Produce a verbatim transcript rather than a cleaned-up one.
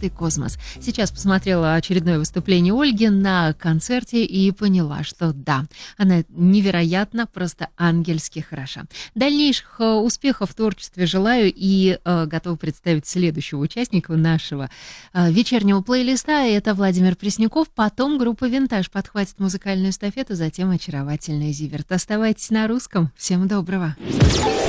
чистый космос. Сейчас посмотрела очередное выступление Ольги на концерте и поняла, что да, она невероятно, просто ангельски хороша. Дальнейших э, успехов в творчестве желаю и э, готова представить следующего участника нашего э, вечернего плейлиста. Это Владимир Пресняков. Потом группа «Винтаж» подхватит музыкальную эстафету, затем очаровательный Зиверт. Оставайтесь на русском. Всем доброго.